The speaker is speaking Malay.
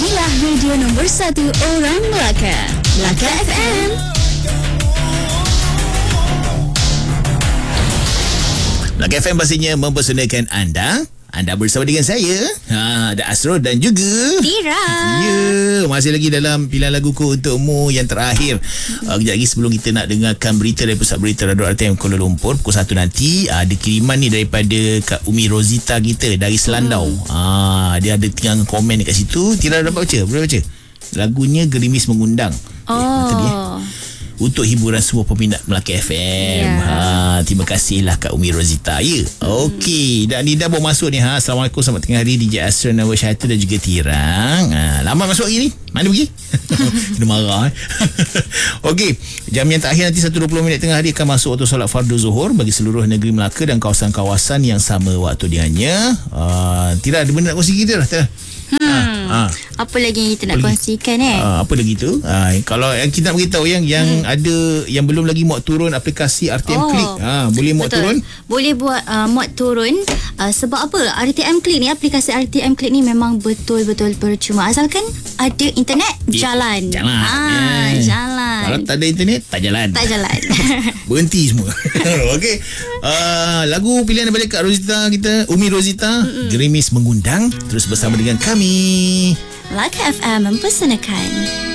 Inilah radio nombor 1 orang Melaka. Melaka FM. Melaka FM pastinya mempersonakan anda. Anda bersama dengan saya, ada Asrul dan juga Tira. Ya, masih lagi dalam pilihan laguku untukmu yang terakhir. Kejap lagi sebelum kita nak dengarkan berita dari Pusat Berita Radio RTM Kuala Lumpur pukul 1 nanti, ada kiriman ni daripada Kak Umi Rosita kita dari Selandau. Dia ada tinggal komen dekat situ. Tira dapat baca? Boleh baca? Lagunya Gerimis Mengundang. Untuk hiburan semua peminat Melaka FM. Terima kasihlah Kak Umi Rosita. Ya. Okey. Dan ni dah baru masuk ni. Assalamualaikum, selamat tengah hari DJ Asrul Nawar Syahatu dan juga Tirang. Lama masuk hari ni. Mana pergi? Kena marah. Okey. Jam yang terakhir nanti 1:20 tengah hari akan masuk waktu solat fardu zuhur bagi seluruh negeri Melaka dan kawasan-kawasan yang sama waktu dengannya. Tira, ada benda nak kongsi kita lah. Apa lagi yang kita nak kongsikan apa lagi tu? Kalau yang kita nak beritahu yang ada yang belum lagi muat turun aplikasi RTM Click. Boleh muat turun? Boleh buat muat turun. Sebab apa? RTM Click ni, aplikasi RTM Click ni memang betul-betul percuma. Asalkan ada internet, jalan. Jalan. Kalau tak ada internet, tak jalan. Berhenti semua. Okey. Lagu pilihan daripada Kak Rosita kita, Umi Rosita, Gerimis Mengundang. Terus bersama dengan kami. Melaka FM mempersanakan.